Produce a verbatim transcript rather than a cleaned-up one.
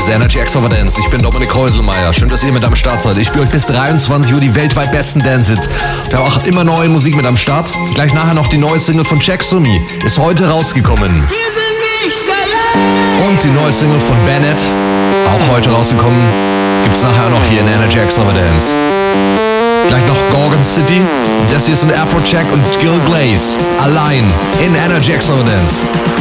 ist Energy Extravagance. Ich bin Dominik Häuselmeier. Schön, dass ihr mit am Start seid. Ich spiele euch bis dreiundzwanzig Uhr die weltweit besten Dance-Hits. Da auch immer neue Musik mit am Start. Gleich nachher noch die neue Single von Checks to Me. Ist heute rausgekommen. Und die neue Single von Bennett. Auch heute rausgekommen. Gibt's nachher noch hier in Energy Extravagance. Gleich noch Gorgon City. Das hier ist ein Afrojack und Gil Glaze. Allein in Energy Extravagance.